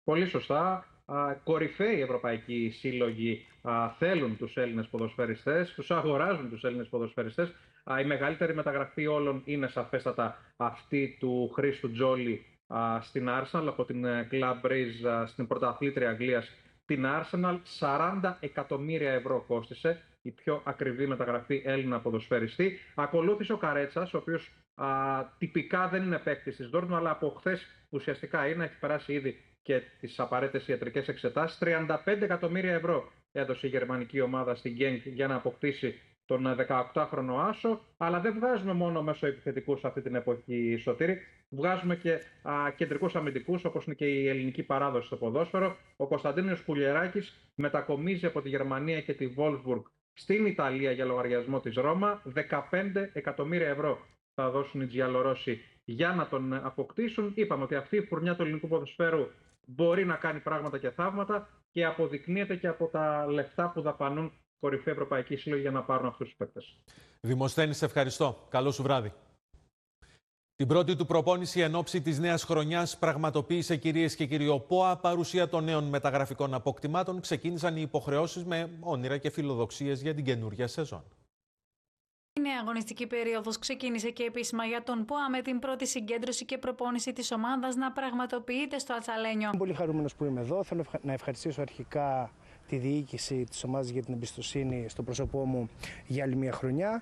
Πολύ σωστά. Κορυφαίοι ευρωπαϊκοί σύλλογοι θέλουν τους Έλληνες ποδοσφαιριστές, τους αγοράζουν τους Έλληνες ποδοσφαιριστές. Η μεγαλύτερη μεταγραφή όλων είναι σαφέστατα αυτή του Χρήστου Τζόλι στην Arsenal, από την Club Breeze στην πρωταθλήτρια Αγγλίας, την Arsenal. 40 εκατομμύρια ευρώ κόστισε, η πιο ακριβή μεταγραφή Έλληνα ποδοσφαιριστή. Ακολούθησε ο Καρέτσας, ο οποίος τυπικά δεν είναι παίκτης της Dortmund, αλλά από χθες ουσιαστικά είναι, έχει περάσει ήδη και τις απαραίτητες ιατρικές εξετάσεις. 35 εκατομμύρια ευρώ έδωσε η γερμανική ομάδα στην Genk για να αποκτήσει τον 18χρονο Άσο. Αλλά δεν βγάζουμε μόνο μέσω επιθετικούς αυτή την εποχή, Σωτήρη. Βγάζουμε και κεντρικούς αμυντικούς, όπως είναι και η ελληνική παράδοση στο ποδόσφαιρο. Ο Κωνσταντίνος Πουλιεράκης μετακομίζει από τη Γερμανία και τη Wolfsburg στην Ιταλία για λογαριασμό της Ρώμα. 15 εκατομμύρια ευρώ θα δώσουν οι Τζιαλορώσοι για να τον αποκτήσουν. Είπαμε ότι αυτή η φουρνιά του ελληνικού ποδοσφαίρου μπορεί να κάνει πράγματα και θαύματα και αποδεικνύεται και από τα λεφτά που δαπανούν κορυφαίοι ευρωπαϊκοί σύλλογοι για να πάρουν αυτούς τους παίκτες. Δημοσθένη, σε ευχαριστώ. Καλό σου βράδυ. Την πρώτη του προπόνηση εν ώψη της νέας χρονιάς πραγματοποίησε, κυρίες και κύριοι, ο ΠΟΑ. Παρουσία των νέων μεταγραφικών αποκτημάτων, ξεκίνησαν οι υποχρεώσεις με όνειρα και φιλοδοξίες για την καινούργια σεζόν. Η νέα αγωνιστική περίοδος ξεκίνησε και επίσημα για τον ΠΟΑ, με την πρώτη συγκέντρωση και προπόνηση της ομάδας να πραγματοποιείται στο Ατσαλένιο. Είμαι πολύ χαρούμενος που είμαι εδώ. Θέλω να ευχαριστήσω αρχικά τη διοίκηση της ομάδας για την εμπιστοσύνη στο πρόσωπό μου για άλλη μια χρονιά.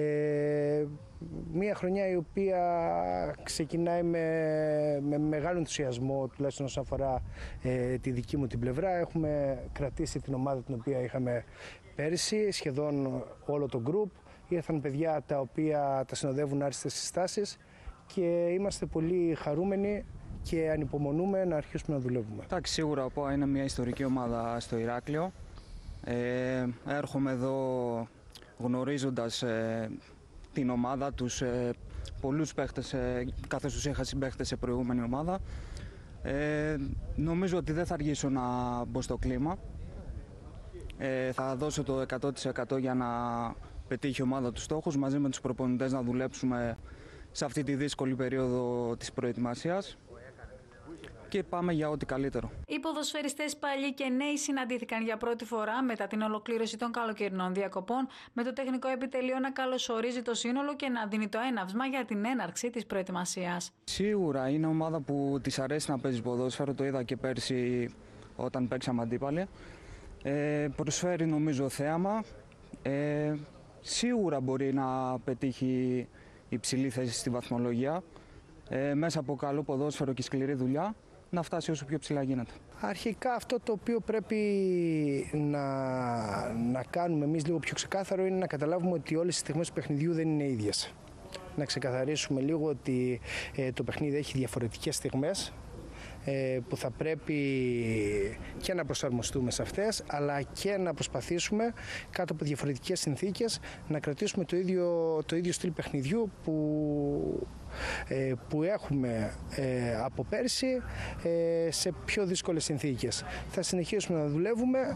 Μια χρονιά η οποία ξεκινάει με μεγάλο ενθουσιασμό, τουλάχιστον όσον αφορά τη δική μου την πλευρά. Έχουμε κρατήσει την ομάδα την οποία είχαμε πέρυσι, σχεδόν όλο το γκρουπ. Ήρθαν παιδιά τα οποία τα συνοδεύουν άριστες συστάσεις και είμαστε πολύ χαρούμενοι και ανυπομονούμε να αρχίσουμε να δουλεύουμε. Εντάξει, σίγουρα ο ΠΟΑ είναι μια ιστορική ομάδα στο Ηράκλειο. Έρχομαι εδώ γνωρίζοντας την ομάδα, τους πολλούς παίχτες, καθώς τους είχα συμπαίχτες σε προηγούμενη ομάδα. Νομίζω ότι δεν θα αργήσω να μπω στο κλίμα. Θα δώσω το 100% για να πετύχει η ομάδα τους στόχους, μαζί με τους προπονητές να δουλέψουμε σε αυτή τη δύσκολη περίοδο της προετοιμασίας και πάμε για ό,τι καλύτερο. Οι ποδοσφαιριστές παλιοί και νέοι συναντήθηκαν για πρώτη φορά μετά την ολοκλήρωση των καλοκαιρινών διακοπών, με το τεχνικό επιτελείο να καλωσορίζει το σύνολο και να δίνει το έναυσμα για την έναρξη της προετοιμασίας. Σίγουρα είναι ομάδα που της αρέσει να παίζει ποδόσφαιρο, το είδα και πέρσι όταν παίξαμε αντίπαλοι. Προσφέρει νομίζω θέαμα. Σίγουρα μπορεί να πετύχει υψηλή θέση στη βαθμολογία, μέσα από καλό ποδόσφαιρο και σκληρή δουλειά, να φτάσει όσο πιο ψηλά γίνεται. Αρχικά αυτό το οποίο πρέπει να κάνουμε εμείς λίγο πιο ξεκάθαρο είναι να καταλάβουμε ότι όλες οι στιγμές του παιχνιδιού δεν είναι ίδιες. Να ξεκαθαρίσουμε λίγο ότι το παιχνίδι έχει διαφορετικές στιγμές, που θα πρέπει και να προσαρμοστούμε σε αυτές, αλλά και να προσπαθήσουμε κάτω από διαφορετικές συνθήκες να κρατήσουμε το ίδιο στυλ παιχνιδιού που έχουμε από πέρσι σε πιο δύσκολες συνθήκες. Θα συνεχίσουμε να δουλεύουμε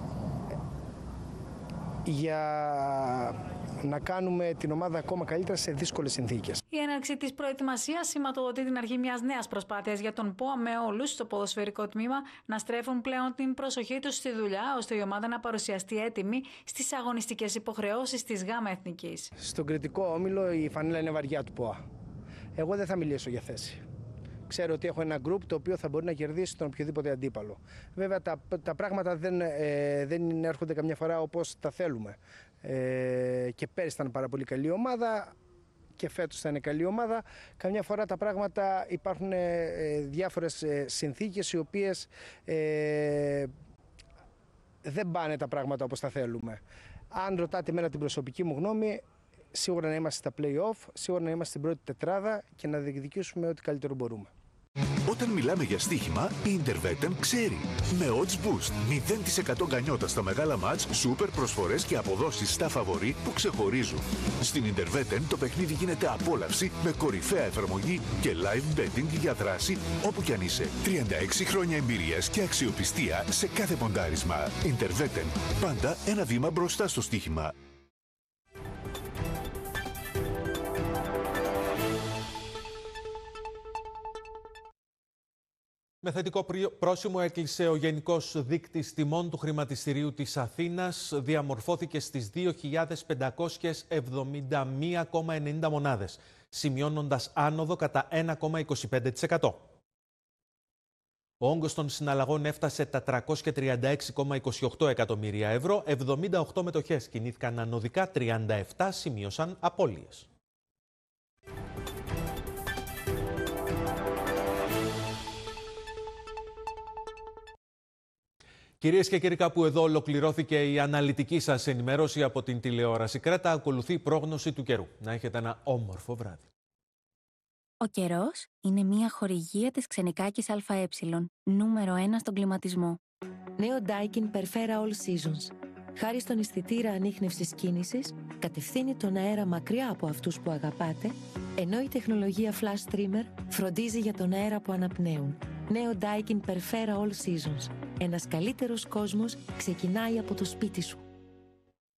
για να κάνουμε την ομάδα ακόμα καλύτερα σε δύσκολες συνθήκες. Η έναρξη της προετοιμασίας σηματοδοτεί την αρχή μιας νέας προσπάθειας για τον ΠΟΑ, με όλους στο ποδοσφαιρικό τμήμα να στρέφουν πλέον την προσοχή τους στη δουλειά, ώστε η ομάδα να παρουσιαστεί έτοιμη στις αγωνιστικές υποχρεώσεις της ΓΑΜΑ Εθνικής. Στον κριτικό όμιλο η φανέλα είναι βαριά του ΠΟΑ. Εγώ δεν θα μιλήσω για θέση. Ξέρω ότι έχω ένα γκρουπ το οποίο θα μπορεί να κερδίσει τον οποιοδήποτε αντίπαλο. Βέβαια τα πράγματα δεν έρχονται καμιά φορά όπως τα θέλουμε. Και πέρυσι ήταν πάρα πολύ καλή ομάδα και φέτος θα είναι καλή ομάδα. Καμιά φορά τα πράγματα υπάρχουν διάφορες συνθήκες οι οποίες δεν πάνε τα πράγματα όπως τα θέλουμε. Αν ρωτάτε εμένα την προσωπική μου γνώμη, σίγουρα να είμαστε στα play-off, σίγουρα να είμαστε στην πρώτη τετράδα και να διεκδικήσουμε ό,τι καλύτερο μπορούμε. Όταν μιλάμε για στοίχημα, η Intervetten ξέρει. Με odds boost, 0% γκανιότα στα μεγάλα μάτς, σούπερ προσφορές και αποδόσεις στα φαβορί που ξεχωρίζουν. Στην Intervetten το παιχνίδι γίνεται απόλαυση με κορυφαία εφαρμογή και live betting για δράση όπου κι αν είσαι. 36 χρόνια εμπειρίας και αξιοπιστία σε κάθε ποντάρισμα. Intervetten, πάντα ένα βήμα μπροστά στο στοίχημα. Με θετικό πρόσημο έκλεισε ο Γενικός Δείκτης Τιμών του Χρηματιστηρίου της Αθήνας. Διαμορφώθηκε στις 2.571,90 μονάδες, σημειώνοντας άνοδο κατά 1,25%. Ο όγκος των συναλλαγών έφτασε τα 336,28 εκατομμύρια ευρώ. 78 μετοχές κινήθηκαν ανωδικά, 37 σημείωσαν απώλειες. Κυρίες και κύριοι, κάπου εδώ ολοκληρώθηκε η αναλυτική σας ενημέρωση από την τηλεόραση Κρέτα. Ακολουθεί η πρόγνωση του καιρού. Να έχετε ένα όμορφο βράδυ. Ο καιρός είναι μια χορηγία της Ξενικάκης ΑΕ, νούμερο 1 στον κλιματισμό. Νέο Daikin Perfera All Seasons. Χάρη στον αισθητήρα ανίχνευσης κίνησης, κατευθύνει τον αέρα μακριά από αυτούς που αγαπάτε, ενώ η τεχνολογία Flash Streamer φροντίζει για τον αέρα που αναπνέουν. Νέο Daikin Perfera All Seasons. Ένας καλύτερος κόσμος ξεκινάει από το σπίτι σου.